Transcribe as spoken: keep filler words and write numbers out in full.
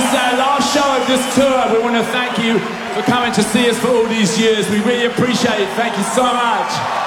is our last show of this tour. We want to thank you for coming to see us for all these years. We really appreciate it. Thank you so much.